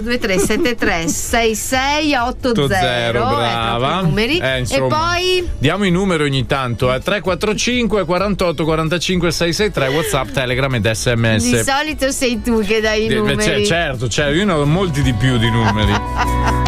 323 73 66 80. Brava. Numeri. E poi diamo i numeri ogni tanto. 345 48 45 663 WhatsApp, Telegram ed SMS. Di solito sei tu che dai i numeri. Certo, io ne ho molti di più di numeri.